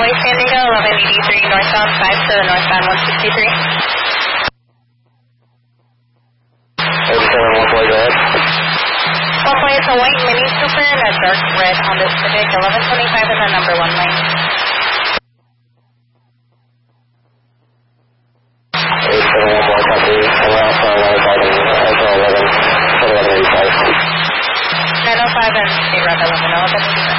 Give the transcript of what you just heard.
Highway San Diego, 1183 northbound, 5 to the northbound 163. 87, 1 boy, go ahead. 1 boy, it's a white Mini Cooper and a dark red Honda Civic, 1125 is our number 1 lane. 87, 1 boy, copy. Around 1185. 905 and State Route 11, 1185.